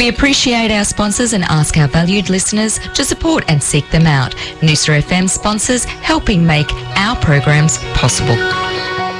We appreciate our sponsors and ask our valued listeners to support and seek them out. Noosa FM sponsors helping make our programs possible.